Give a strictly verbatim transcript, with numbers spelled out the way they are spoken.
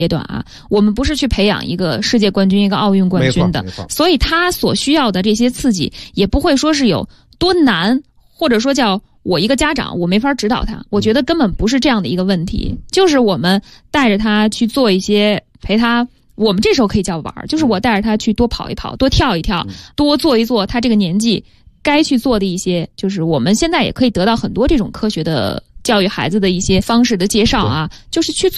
阶段啊，我们不是去培养一个世界冠军、一个奥运冠军的，所以他所需要的这些刺激也不会说是有多难，或者说叫我一个家长我没法指导他，我觉得根本不是这样的一个问题，就是我们带着他去做一些陪他，我们这时候可以叫玩，就是我带着他去多跑一跑，多跳一跳，多做一做他这个年纪该去做的一些，就是我们现在也可以得到很多这种科学的教育孩子的一些方式的介绍啊，就是去做。